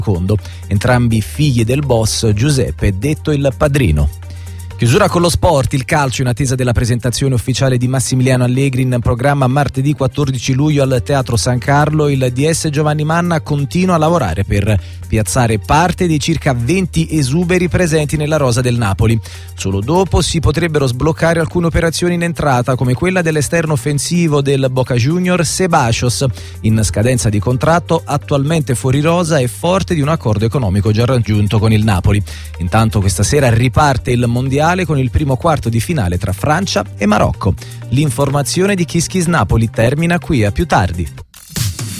II, entrambi figli del boss Giuseppe, detto il Padrino. Chiusura con lo sport, il calcio in attesa della presentazione ufficiale di Massimiliano Allegri in programma martedì 14 luglio al Teatro San Carlo. Il DS Giovanni Manna continua a lavorare per piazzare parte dei circa 20 esuberi presenti nella rosa del Napoli. Solo dopo si potrebbero sbloccare alcune operazioni in entrata, come quella dell'esterno offensivo del Boca Junior Ceballos, in scadenza di contratto, attualmente fuori rosa e forte di un accordo economico già raggiunto con il Napoli. Intanto questa sera riparte il mondiale con il primo quarto di finale tra Francia e Marocco. L'informazione di Kiss Kiss Napoli termina qui, a più tardi.